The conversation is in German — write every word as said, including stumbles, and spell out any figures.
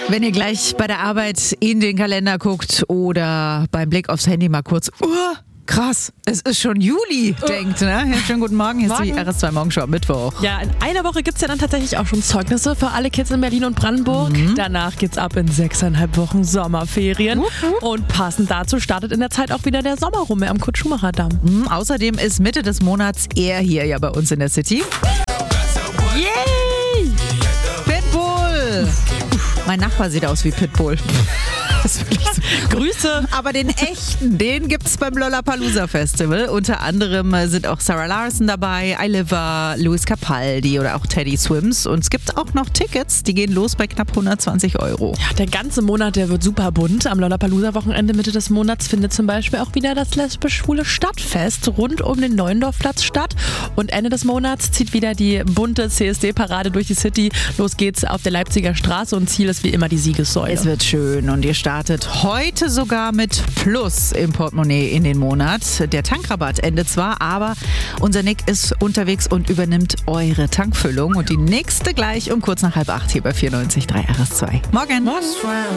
Wenn ihr gleich bei der Arbeit in den Kalender guckt oder beim Blick aufs Handy mal kurz, uh, krass, es ist schon Juli, uh. denkt, ne? Ja, schönen guten Morgen, hier Morgen. ist die R S zwei Morgenshow am Mittwoch. Ja, in einer Woche gibt es ja dann tatsächlich auch schon Zeugnisse für alle Kids in Berlin und Brandenburg. Mhm. Danach geht's ab in sechseinhalb Wochen Sommerferien. Uh-huh. Und passend dazu startet in der Zeit auch wieder der Sommerrummel am Kurt-Schumacher-Damm. Mhm, außerdem ist Mitte des Monats er hier ja bei uns in der City. Yay! Pitbull! Mein Nachbar sieht aus wie Pitbull. Das ist wirklich so. Grüße! Aber den echten, den gibt's beim Lollapalooza Festival. Unter anderem sind auch Sarah Larson dabei, Iliver, Luis Capaldi oder auch Teddy Swims. Und es gibt auch noch Tickets, die gehen los bei knapp hundertzwanzig Euro. Ja, der ganze Monat, der wird super bunt. Am Lollapalooza-Wochenende Mitte des Monats findet zum Beispiel auch wieder das lesbisch-schwule Stadtfest rund um den Neuendorfplatz statt. Und Ende des Monats zieht wieder die bunte C S D-Parade durch die City. Los geht's auf der Leipziger Straße und Ziel ist wie immer die Siegessäule. Es wird schön und ihr startet heute sogar mit Plus im Portemonnaie in den Monat. Der Tankrabatt endet zwar, aber unser Nick ist unterwegs und übernimmt eure Tankfüllung. Und die nächste gleich um kurz nach halb acht hier bei vierundneunzig Komma drei R S zwei. Morgen! Morgen.